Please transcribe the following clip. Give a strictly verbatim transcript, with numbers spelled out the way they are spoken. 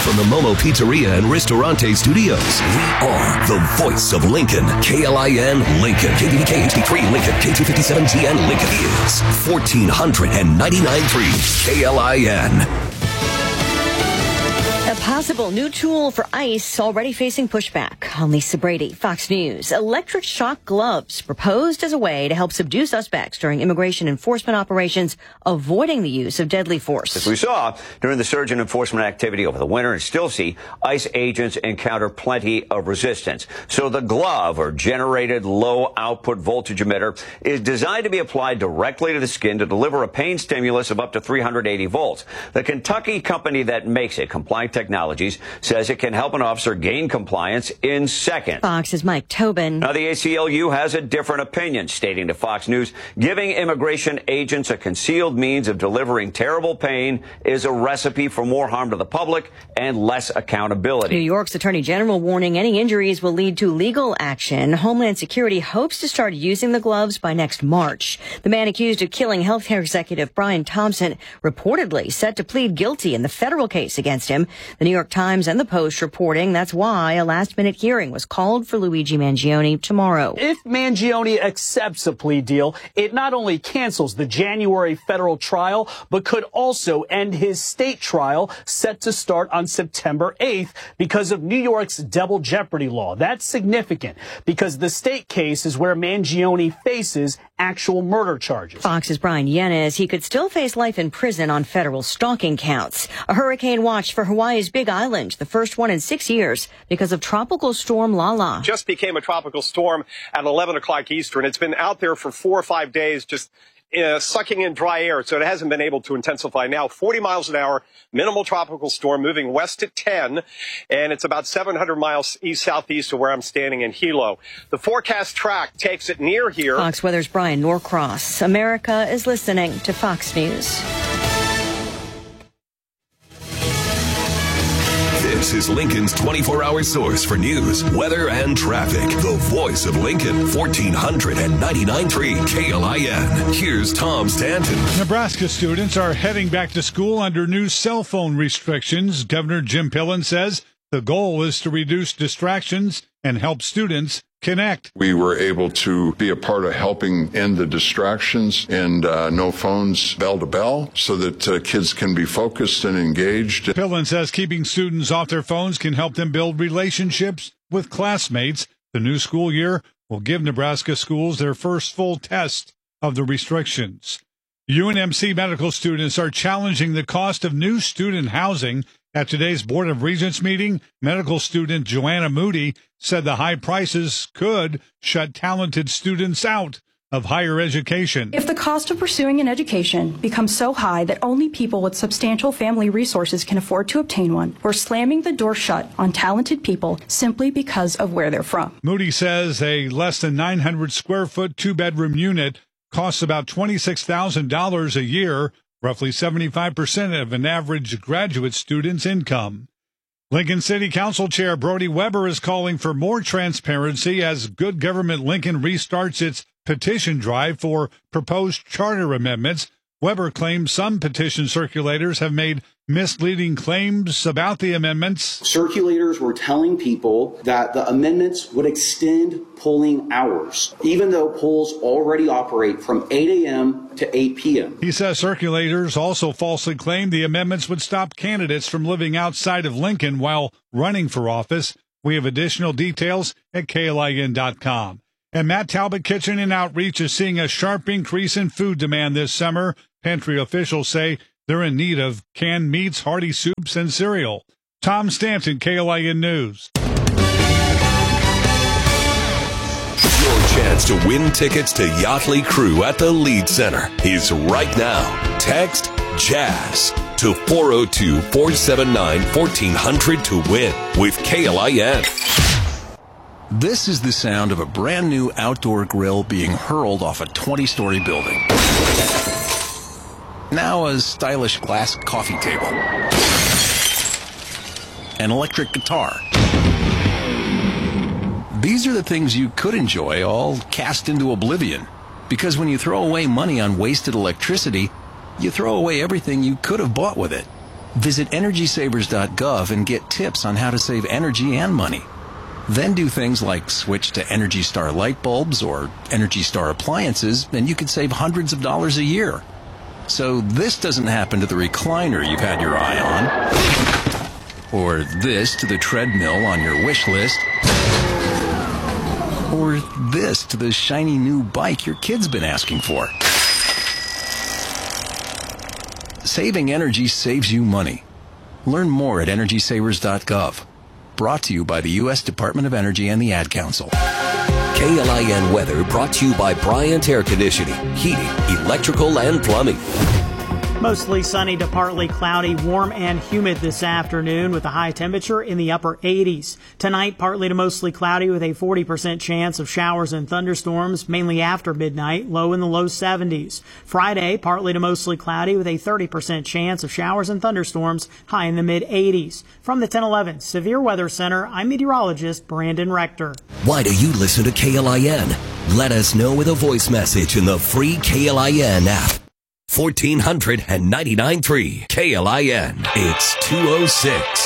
from the Momo Pizzeria and Ristorante Studios, we are the voice of Lincoln. K L I N Lincoln. K B B K H D three Lincoln. K two fifty-seven G N Lincoln is fourteen ninety-nine point three K L I N. A possible new tool for ICE already facing pushback. I'm Lisa Brady, Fox News. Electric shock gloves proposed as a way to help subdue suspects during immigration enforcement operations, avoiding the use of deadly force. As we saw during the surge in enforcement activity over the winter and still see, ICE agents encounter plenty of resistance. So the glove, or generated low output voltage emitter, is designed to be applied directly to the skin to deliver a pain stimulus of up to three hundred eighty volts. The Kentucky company that makes it, Compliant Technologies, says it can help an officer gain compliance in seconds. Fox's Mike Tobin. Now, the A C L U has a different opinion, stating to Fox News, giving immigration agents a concealed means of delivering terrible pain is a recipe for more harm to the public and less accountability. New York's Attorney General warning any injuries will lead to legal action. Homeland Security hopes to start using the gloves by next March. The man accused of killing healthcare executive Brian Thompson reportedly set to plead guilty in the federal case against him. The New York Times and the Post reporting that's why a last-minute hearing was called for Luigi Mangione tomorrow. If Mangione accepts a plea deal, it not only cancels the January federal trial, but could also end his state trial set to start on September eighth because of New York's double jeopardy law. That's significant because the state case is where Mangione faces actual murder charges. Fox's Brian Yennes, he could still face life in prison on federal stalking counts. A hurricane watch for Hawaii's Big Island, the first one in six years because of Tropical Storm Lala. Just became a tropical storm at eleven o'clock Eastern. It's been out there for four or five days, just uh, sucking in dry air, so it hasn't been able to intensify. Now, forty miles an hour, minimal tropical storm, moving west at ten, and it's about seven hundred miles east-southeast of where I'm standing in Hilo. The forecast track takes it near here. Fox Weather's Brian Norcross. America is listening to Fox News. This is Lincoln's twenty-four hour source for news, weather, and traffic. The voice of Lincoln, fourteen ninety-nine point three K L I N. Here's Tom Stanton. Nebraska students are heading back to school under new cell phone restrictions. Governor Jim Pillen says the goal is to reduce distractions and help students connect. We were able to be a part of helping end the distractions and uh, no phones bell to bell so that uh, kids can be focused and engaged. Pillen says keeping students off their phones can help them build relationships with classmates. The new school year will give Nebraska schools their first full test of the restrictions. U N M C medical students are challenging the cost of new student housing. At today's Board of Regents meeting, medical student Joanna Moody said the high prices could shut talented students out of higher education. If the cost of pursuing an education becomes so high that only people with substantial family resources can afford to obtain one, we're slamming the door shut on talented people simply because of where they're from. Moody says a less than nine hundred square foot two-bedroom unit costs about twenty-six thousand dollars a year, roughly seventy-five percent of an average graduate student's income. Lincoln City Council Chair Brody Weber is calling for more transparency as Good Government Lincoln restarts its petition drive for proposed charter amendments. Weber claims some petition circulators have made misleading claims about the amendments. Circulators were telling people that the amendments would extend polling hours, even though polls already operate from eight a.m. to eight p.m. He says circulators also falsely claimed the amendments would stop candidates from living outside of Lincoln while running for office. We have additional details at K L I N dot com. And Matt Talbot Kitchen and Outreach is seeing a sharp increase in food demand this summer. Pantry officials say they're in need of canned meats, hearty soups, and cereal. Tom Stanton, K L I N News. Your chance to win tickets to Yachtly Crew at the Lead Center is right now. Text JAZZ to four oh two, four seven nine, one four hundred to win with K L I N. This is the sound of a brand new outdoor grill being hurled off a twenty-story building. Now a stylish glass coffee table. An electric guitar. These are the things you could enjoy, all cast into oblivion. Because when you throw away money on wasted electricity, you throw away everything you could have bought with it. Visit energy savers dot gov and get tips on how to save energy and money. Then do things like switch to Energy Star light bulbs or Energy Star appliances, and you could save hundreds of dollars a year. So this doesn't happen to the recliner you've had your eye on, or this to the treadmill on your wish list, or this to the shiny new bike your kid's been asking for. Saving energy saves you money. Learn more at energy savers dot gov. Brought to you by the U S Department of Energy and the Ad Council. K L I N weather brought to you by Bryant Air Conditioning, Heating, Electrical, and Plumbing. Mostly sunny to partly cloudy, warm and humid this afternoon with a high temperature in the upper eighties. Tonight, partly to mostly cloudy with a forty percent chance of showers and thunderstorms, mainly after midnight, low in the low seventies. Friday, partly to mostly cloudy with a thirty percent chance of showers and thunderstorms, high in the mid eighties. From the ten eleven Severe Weather Center, I'm meteorologist Brandon Rector. Why do you listen to K L I N? Let us know with a voice message in the free K L I N app. fourteen ninety-nine point three K L I N. It's two oh six.